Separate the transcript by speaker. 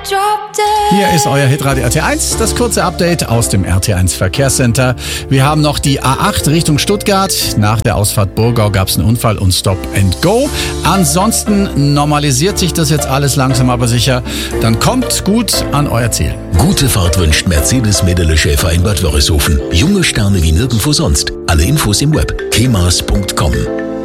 Speaker 1: Hier ist euer Hitradio RT1, das kurze Update aus dem RT1 Verkehrscenter. Wir haben noch die A8 Richtung Stuttgart. Nach der Ausfahrt Burgau gab es einen Unfall und Stop and Go. Ansonsten normalisiert sich das jetzt alles langsam aber sicher. Dann kommt gut an euer Ziel.
Speaker 2: Gute Fahrt wünscht Mercedes-Medele Schäfer in Bad Wörishofen. Junge Sterne wie nirgendwo sonst. Alle Infos im Web. kemas.com